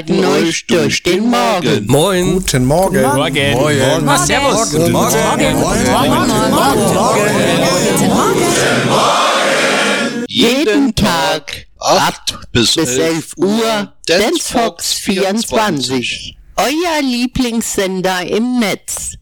euch durch den Morgen. Moin. Guten Morgen. Morgen. Morgen. Servus. Guten Morgen. Jeden Tag 8 bis 11 Uhr, Dance Fox 24. Euer Lieblingssender im Netz.